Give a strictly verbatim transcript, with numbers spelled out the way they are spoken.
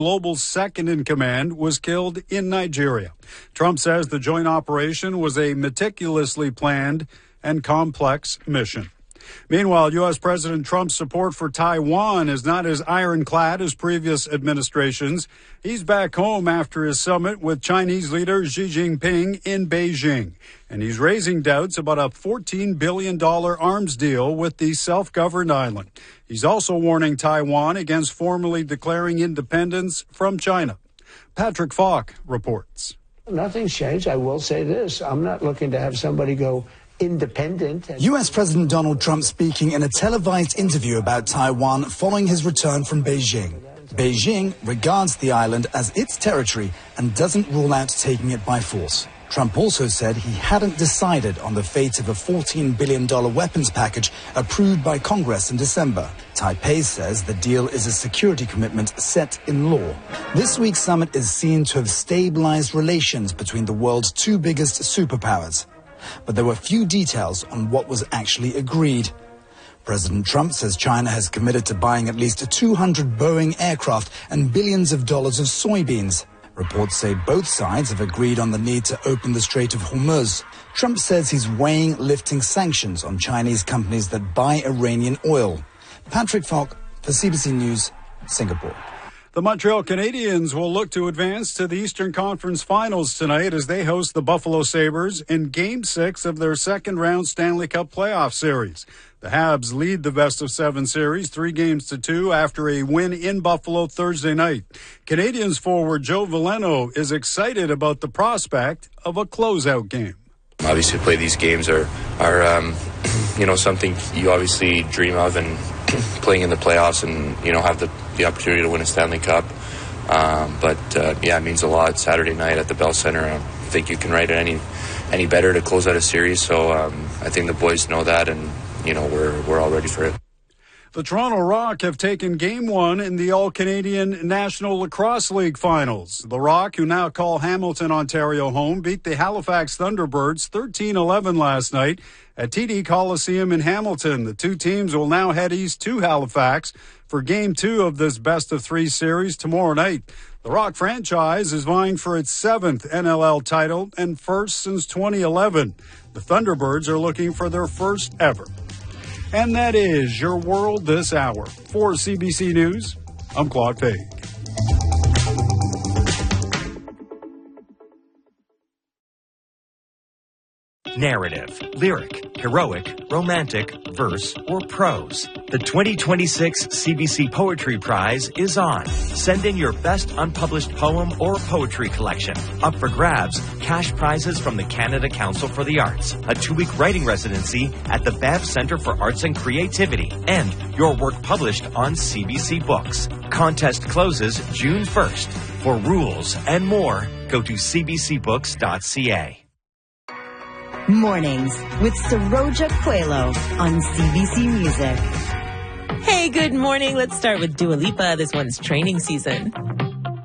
global second in command, was killed in Nigeria. Trump says the joint operation was a meticulously planned and complex mission. Meanwhile, U S. President Trump's support for Taiwan is not as ironclad as previous administrations. He's back home after his summit with Chinese leader Xi Jinping in Beijing. And he's raising doubts about a fourteen billion dollars arms deal with the self-governed island. He's also warning Taiwan against formally declaring independence from China. Patrick Falk reports. Nothing's changed. I will say this. I'm not looking to have somebody go independent. U S. President Donald Trump speaking in a televised interview about Taiwan following his return from Beijing. Beijing regards the island as its territory and doesn't rule out taking it by force. Trump also said he hadn't decided on the fate of a fourteen billion dollars weapons package approved by Congress in December. Taipei says the deal is a security commitment set in law. This week's summit is seen to have stabilized relations between the world's two biggest superpowers. But there were few details on what was actually agreed. President Trump says China has committed to buying at least two hundred Boeing aircraft and billions of dollars of soybeans. Reports say both sides have agreed on the need to open the Strait of Hormuz. Trump says he's weighing lifting sanctions on Chinese companies that buy Iranian oil. Patrick Falk for C B C News, Singapore. The Montreal Canadiens will look to advance to the Eastern Conference Finals tonight as they host the Buffalo Sabres in Game six of their second-round Stanley Cup playoff series. The Habs lead the best-of-seven series three games to two after a win in Buffalo Thursday night. Canadiens forward Joe Veleno is excited about the prospect of a closeout game. Obviously, play these games are, are um, you know, something you obviously dream of, and playing in the playoffs and, you know, have the, the opportunity to win a Stanley Cup. Um, but, uh, yeah, it means a lot. Saturday night at the Bell Center. I don't think you can write it any any better to close out a series. So um, I think the boys know that, and, you know, we're we're all ready for it. The Toronto Rock have taken Game one in the All-Canadian National Lacrosse League Finals. The Rock, who now call Hamilton, Ontario home, beat the Halifax Thunderbirds thirteen eleven last night at T D Coliseum in Hamilton. The two teams will now head east to Halifax for Game two of this best-of-three series tomorrow night. The Rock franchise is vying for its seventh N L L title and first since twenty eleven. The Thunderbirds are looking for their first ever. And that is your world this hour. For C B C News, I'm Claude Page. Narrative, lyric, heroic, romantic, verse, or prose. The twenty twenty-six C B C Poetry Prize is on. Send in your best unpublished poem or poetry collection. Up for grabs, cash prizes from the Canada Council for the Arts, a two-week writing residency at the Banff Centre for Arts and Creativity, and your work published on C B C Books. Contest closes June first. For rules and more, go to c b c books dot c a. Mornings with Saroja Coelho on C B C Music. Hey, good morning. Let's start with Dua Lipa. This one's Training Season.